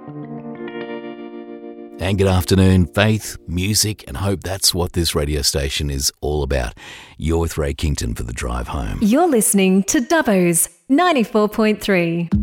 And good afternoon. Faith, music and hope, that's what this radio station is all about. You're with Ray Kington for The Drive Home. You're listening to Dubbo's 94.3.